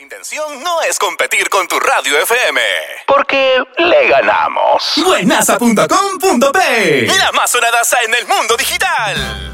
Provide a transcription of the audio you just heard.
intención no es competir con tu radio FM, porque le ganamos. Buenaza.com.p, la más sonadaza en el mundo digital.